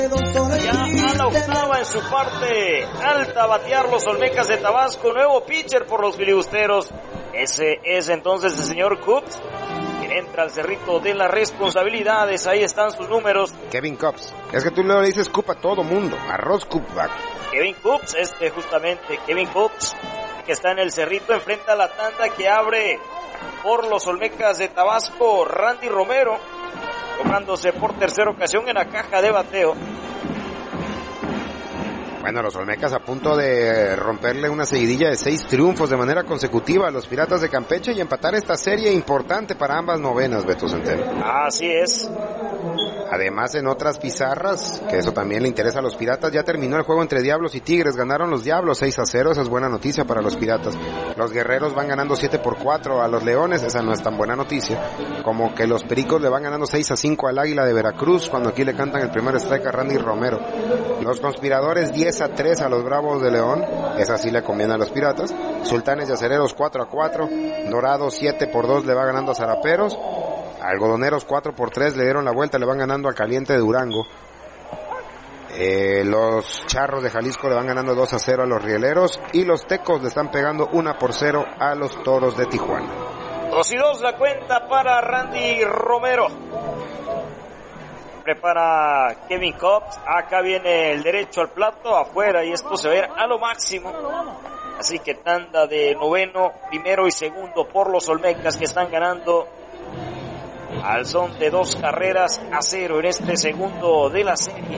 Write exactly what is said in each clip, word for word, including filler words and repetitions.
Ya a la octava en su parte alta, batear los Olmecas de Tabasco, nuevo pitcher por los filibusteros. Ese es entonces el señor Cubs, quien entra al cerrito de las responsabilidades. Ahí están sus números. Kevin Cubs, es que tú le dices Cup a todo mundo, arroz Cupback. Kevin Cubs, este justamente, Kevin Cubs, que está en el cerrito, enfrenta a la tanda que abre por los Olmecas de Tabasco, Randy Romero, tomándose por tercera ocasión en la caja de bateo. Bueno, los Olmecas a punto de romperle una seguidilla de seis triunfos de manera consecutiva a los Piratas de Campeche y empatar esta serie importante para ambas novenas, Beto Centeno. Así es. Además, en otras pizarras, que eso también le interesa a los Piratas, ya terminó el juego entre Diablos y Tigres. Ganaron los Diablos seis a cero, esa es buena noticia para los Piratas. Los Guerreros van ganando siete por cuatro a los Leones, esa no es tan buena noticia. Como que los Pericos le van ganando seis a cinco al Águila de Veracruz, cuando aquí le cantan el primer strike a Randy Romero. Los Conspiradores diez a tres a los Bravos de León, esa sí le conviene a los Piratas. Sultanes y Acereros cuatro a cuatro, Dorados siete por dos le va ganando a Zaraperos. Algodoneros cuatro por tres le dieron la vuelta, le van ganando a Caliente de Durango. Eh, los Charros de Jalisco le van ganando dos a cero a los Rieleros y los Tecos le están pegando uno por cero a los Toros de Tijuana. Dos y dos la cuenta para Randy Romero. Prepara Kevin Cubs, acá viene el derecho al plato, afuera, y esto se ve a lo máximo. Así que tanda de noveno, primero y segundo por los Olmecas, que están ganando al son de dos carreras a cero en este segundo de la serie.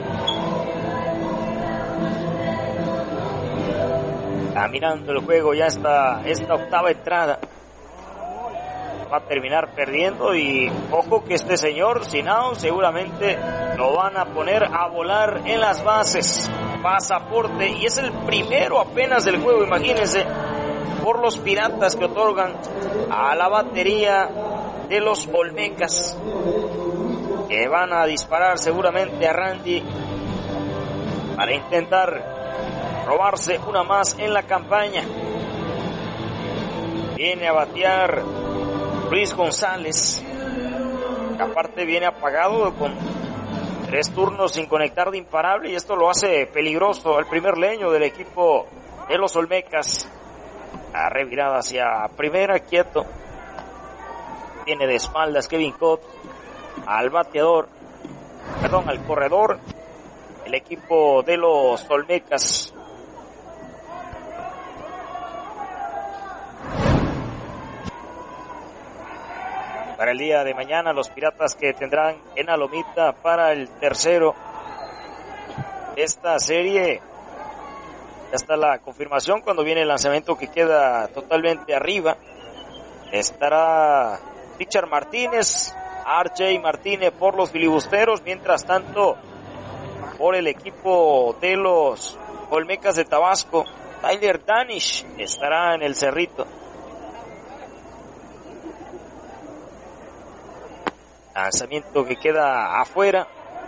Caminando el juego ya está esta octava entrada. Va a terminar perdiendo y ojo que este señor Sinao seguramente lo van a poner a volar en las bases. Pasaporte, y es el primero apenas del juego, imagínense, por los Piratas que otorgan a la batería de los Olmecas, que van a disparar seguramente a Randy para intentar robarse una más en la campaña. Viene a batear Luis González, que aparte viene apagado con tres turnos sin conectar de imparable, y esto lo hace peligroso al primer leño del equipo de los Olmecas. A revirada hacia primera, quieto. Viene de espaldas Kevin Cubs al bateador, perdón, al corredor, el equipo de los Olmecas. Para el día de mañana, los Piratas que tendrán en Alomita para el tercero de esta serie. Ya está la confirmación cuando viene el lanzamiento que queda totalmente arriba. Estará Richard Martínez, R J Martínez por los filibusteros. Mientras tanto, por el equipo de los Olmecas de Tabasco, Tyler Danish estará en el cerrito. Lanzamiento que queda afuera,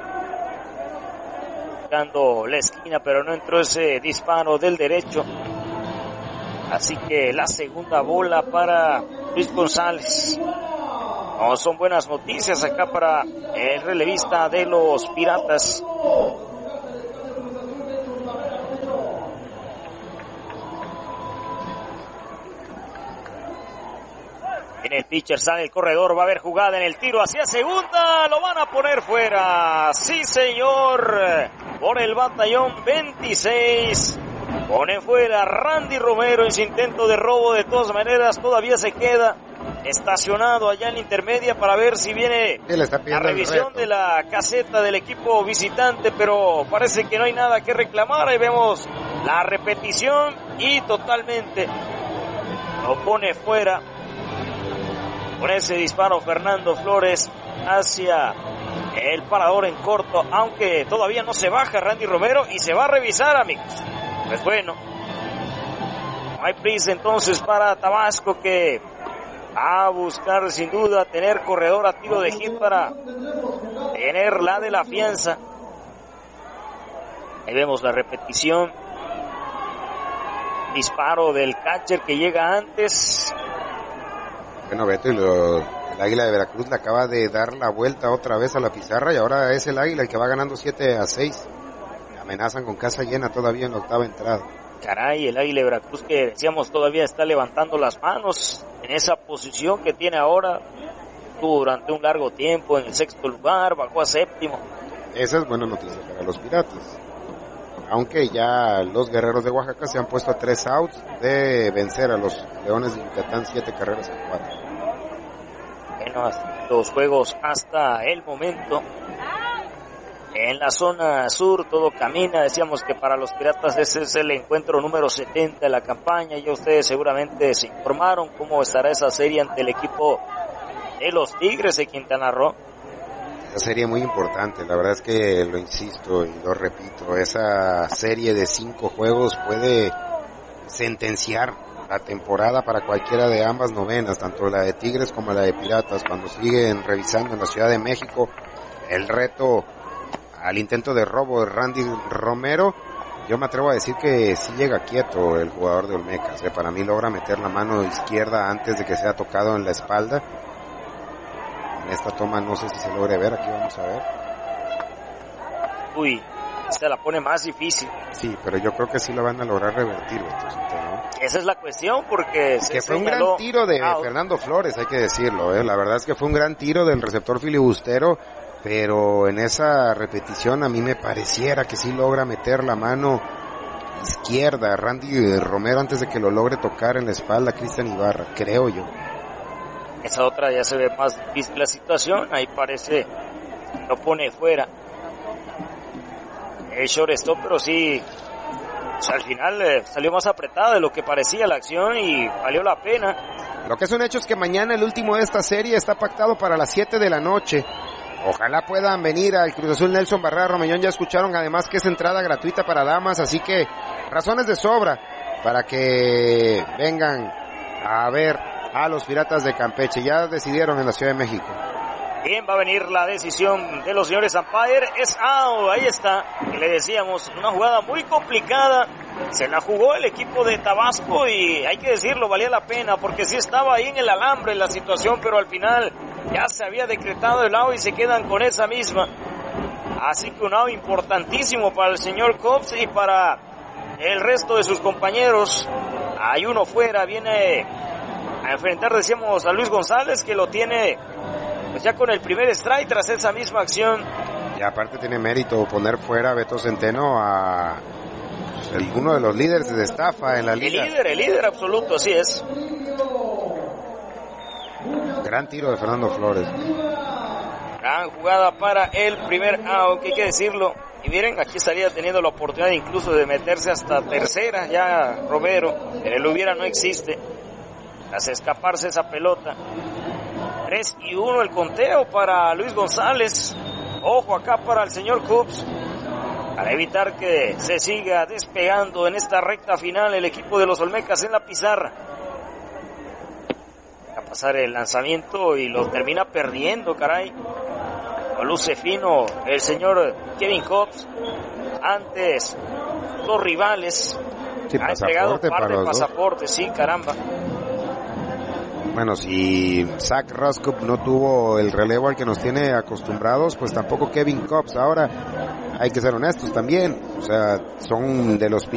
buscando la esquina, pero no entró ese disparo del derecho. Así que la segunda bola para Luis González. No son buenas noticias acá para el relevista de los Piratas. En el pitcher sale el corredor, va a haber jugada en el tiro hacia segunda, lo van a poner fuera. Sí, señor, por el batallón veintiséis. Pone fuera Randy Romero en su intento de robo. De todas maneras, todavía se queda estacionado allá en intermedia para ver si viene la revisión de la caseta del equipo visitante, pero parece que no hay nada que reclamar. Ahí vemos la repetición y totalmente lo pone fuera. Con ese disparo Fernando Flores hacia el parador en corto, aunque todavía no se baja Randy Romero y se va a revisar, amigos. Pues bueno, no hay prisa entonces para Tabasco, que va a buscar sin duda tener corredor a tiro de hit para tener la de la fianza. Ahí vemos la repetición. Disparo del catcher que llega antes. Bueno, Beto, y lo, El Águila de Veracruz le acaba de dar la vuelta otra vez a la pizarra y ahora es el Águila el que va ganando siete a seis. Amenazan con casa llena todavía en la octava entrada. Caray, el Águila de Veracruz que decíamos todavía está levantando las manos en esa posición que tiene ahora. Estuvo durante un largo tiempo en el sexto lugar, bajó a séptimo. Esa es buena noticia para los Piratas. Aunque ya los Guerreros de Oaxaca se han puesto a tres outs de vencer a los Leones de Yucatán, siete carreras a cuatro. Bueno, los juegos hasta el momento. En la zona sur todo camina, decíamos que para los Piratas ese es el encuentro número setenta de la campaña, ya ustedes seguramente se informaron cómo estará esa serie ante el equipo de los Tigres de Quintana Roo. Esa serie muy importante, la verdad es que lo insisto y lo repito, esa serie de cinco juegos puede sentenciar la temporada para cualquiera de ambas novenas, tanto la de Tigres como la de Piratas, cuando siguen revisando en la Ciudad de México el reto al intento de robo de Randy Romero. Yo me atrevo a decir que sí llega quieto el jugador de Olmecas, ¿eh? Para mí logra meter la mano izquierda antes de que sea tocado en la espalda. En esta toma no sé si se logre ver, aquí vamos a ver. Uy, se la pone más difícil. Sí, pero yo creo que sí lo van a lograr revertir, ¿no? Esa es la cuestión, porque se que fue un señaló gran tiro de out. Fernando Flores, hay que decirlo, ¿eh? La verdad es que fue un gran tiro del receptor filibustero, pero en esa repetición a mí me pareciera que sí logra meter la mano izquierda a Randy Romero antes de que lo logre tocar en la espalda a Cristian Ibarra, creo yo. Esa otra ya se ve más difícil la situación, ahí parece lo pone fuera el shortstop, pero sí, o sea, al final eh, salió más apretada de lo que parecía la acción y valió la pena. Lo que es un hecho es que mañana el último de esta serie está pactado para las siete de la noche. Ojalá puedan venir al Cruz Azul. Nelson Barrera Romellón, ya escucharon además que es entrada gratuita para damas, así que razones de sobra para que vengan a ver a los Piratas de Campeche. Ya decidieron en la Ciudad de México. Bien, va a venir la decisión de los señores umpire. Es out, ahí está. Y le decíamos, una jugada muy complicada. Se la jugó el equipo de Tabasco y hay que decirlo, valía la pena porque sí estaba ahí en el alambre la situación, pero al final ya se había decretado el out y se quedan con esa misma. Así que un out importantísimo para el señor Cobbs y para el resto de sus compañeros. Hay uno fuera, viene a enfrentar, decíamos, a Luis González, que lo tiene pues ya con el primer strike tras esa misma acción. Y aparte tiene mérito poner fuera a Beto Centeno, a pues, el, uno de los líderes de estafa en la liga. El líder, el líder absoluto, así es. Gran tiro de Fernando Flores. Gran jugada para el primer out, que hay que decirlo. Y miren, aquí estaría teniendo la oportunidad incluso de meterse hasta tercera ya Romero. En el hubiera no existe. Hace escaparse esa pelota. tres y uno el conteo para Luis González. Ojo acá para el señor Cubs, para evitar que se siga despegando en esta recta final el equipo de los Olmecas en la pizarra. Va a pasar el lanzamiento y lo termina perdiendo, caray. Lo luce fino el señor Kevin Cubs. Antes, dos rivales. Sí, ha entregado pasaporte par para de los dos. pasaportes, sí, caramba. Bueno, si Zach Roskup no tuvo el relevo al que nos tiene acostumbrados, pues tampoco Kevin Cubs. Ahora hay que ser honestos también, o sea, son de los